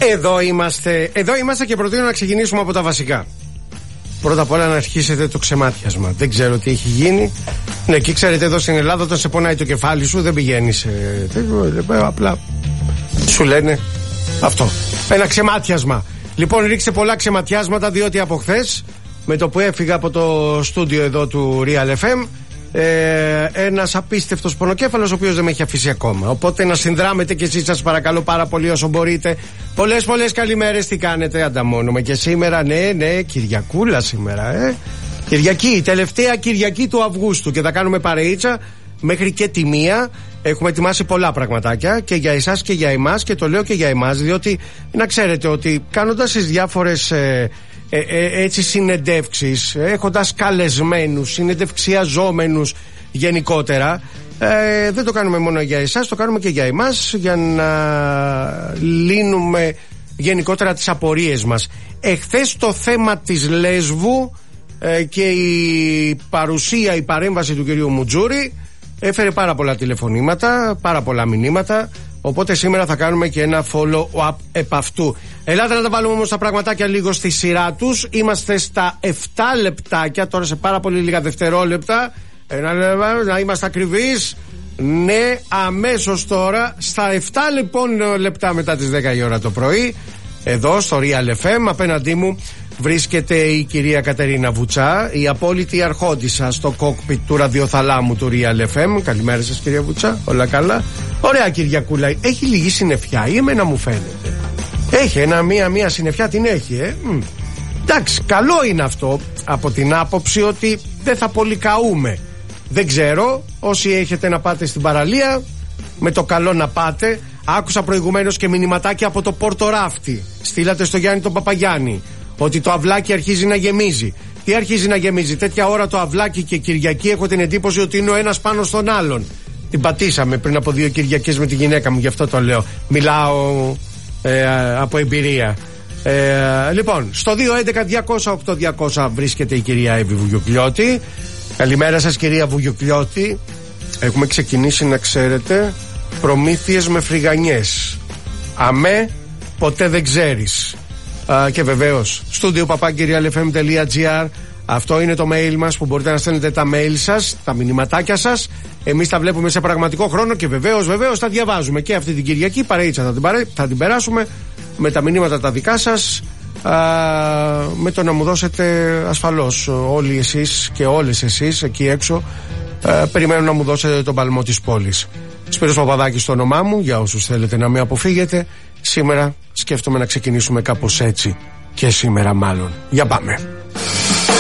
Εδώ είμαστε και προτείνω να ξεκινήσουμε από τα βασικά. Πρώτα απ' όλα να αρχίσετε το ξεμάτιασμα. Δεν ξέρω τι έχει γίνει. Ναι, και ξέρετε, εδώ στην Ελλάδα όταν σε πονάει το κεφάλι σου δεν πηγαίνεις απλά σου λένε αυτό. Ένα ξεμάτιασμα. Λοιπόν, ρίξτε πολλά ξεματιάσματα, διότι από χθες, με το που έφυγα από το στούντιο εδώ του Real FM, ένας απίστευτος πονοκέφαλος ο οποίος δεν με έχει αφήσει ακόμα. Οπότε να συνδράμετε κι εσείς, σας παρακαλώ πάρα πολύ όσο μπορείτε. Πολλές καλημέρες, τι κάνετε, ανταμώνουμε και σήμερα. Ναι, Κυριακούλα σήμερα, Κυριακή, τελευταία Κυριακή του Αυγούστου και θα κάνουμε παρεΐτσα μέχρι και τη 1. Έχουμε ετοιμάσει πολλά πραγματάκια και για εσάς και για εμάς, και το λέω και για εμάς διότι να ξέρετε ότι κάνοντας τις διάφορες έτσι συνεντεύξεις, έχοντας καλεσμένους, συνεντευξιαζόμενους γενικότερα, δεν το κάνουμε μόνο για εσάς, το κάνουμε και για εμάς, για να λύνουμε γενικότερα τις απορίες μας. Εχθές το θέμα της Λέσβου και η παρέμβαση του κυρίου Μουτζούρη έφερε πάρα πολλά τηλεφωνήματα, πάρα πολλά μηνύματα. Οπότε σήμερα θα κάνουμε και ένα follow-up επ' αυτού. Ελάτε να τα βάλουμε όμως τα πραγματάκια λίγο στη σειρά τους. Είμαστε στα 7 λεπτάκια, τώρα σε πάρα πολύ λίγα δευτερόλεπτα. Να είμαστε ακριβείς. Ναι, αμέσως τώρα, στα 7 λοιπόν λεπτά μετά τις 10 η ώρα το πρωί, εδώ στο Real FM, απέναντί μου βρίσκεται η κυρία Κατερίνα Βουτσά, η απόλυτη αρχόντισσα στο κόκπιτ του ραδιοθαλάμου του Real FM. Καλημέρα σας κυρία Βουτσά, όλα καλά? Ωραία Κυριακούλα, έχει λίγη συννεφιά ή εμένα μου φαίνεται? Έχει μία συννεφιά, την έχει, Εντάξει, καλό είναι αυτό από την άποψη ότι δεν θα πολύ καούμε. Δεν ξέρω, όσοι έχετε να πάτε στην παραλία, με το καλό να πάτε. Άκουσα προηγουμένως και μηνυματάκια από το Πορτοράφτη. Στείλατε στο Γιάννη τον Παπαγιάννη ότι το αυλάκι αρχίζει να γεμίζει. Τι αρχίζει να γεμίζει? Τέτοια ώρα το αυλάκι και Κυριακή έχω την εντύπωση ότι είναι ο ένας πάνω στον άλλον. Την πατήσαμε πριν από 2 Κυριακές με τη γυναίκα μου, γι' αυτό το λέω. Μιλάω από εμπειρία. Λοιπόν, στο 211-200-8200 βρίσκεται η κυρία Εύη Βουγιουκλιώτη. Καλημέρα σας κυρία Βουγιουκλιώτη. Έχουμε ξεκινήσει, να ξέρετε, προμήθειες με φρυγανιές. Αμέ, ποτέ δεν ξέρεις. Και βεβαίως studio@realfm.gr. Αυτό είναι το mail μας που μπορείτε να στέλνετε τα mail σας, τα μηνυματάκια σας. Εμείς τα βλέπουμε σε πραγματικό χρόνο και βεβαίως τα διαβάζουμε. Και αυτή την Κυριακή παρεΐτσα θα την περάσουμε με τα μηνύματα τα δικά σας, με το να μου δώσετε ασφαλώς όλοι εσείς και όλες εσείς εκεί έξω. Περιμένω να μου δώσετε τον παλμό της πόλης. Σπύρος Παπαδάκης το όνομά μου, για όσους θέλετε να με αποφύγετε. Σήμερα σκέφτομαι να ξεκινήσουμε κάπως έτσι, και σήμερα μάλλον. Για πάμε.